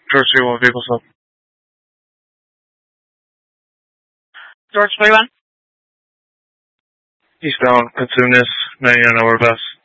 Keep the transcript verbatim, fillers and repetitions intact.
George three one, vehicle stop. George three one. Eastbound, Catunas, ninety-nine hour bus.